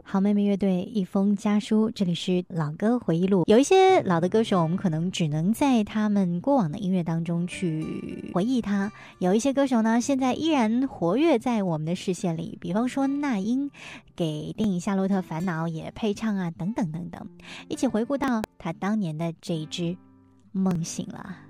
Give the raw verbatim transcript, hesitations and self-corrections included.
好妹妹乐队一封家书，这里是老歌回忆录。有一些老的歌手，我们可能只能在他们过往的音乐当中去回忆他；有一些歌手呢，现在依然活跃在我们的视线里，比方说那英，给电影《夏洛特烦恼》也配唱啊，等等等等。一起回顾到他当年的这一支《梦醒了》。